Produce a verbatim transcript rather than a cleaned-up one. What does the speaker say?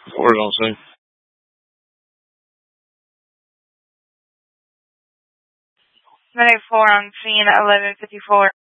Four is on scene. Minute four on scene at eleven fifty-four.